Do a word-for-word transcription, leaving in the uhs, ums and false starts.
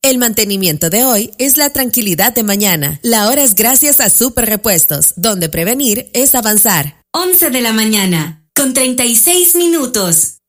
El mantenimiento de hoy es la tranquilidad de mañana. La hora es gracias a Super Repuestos, donde prevenir es avanzar. once de la mañana, con treinta y seis minutos.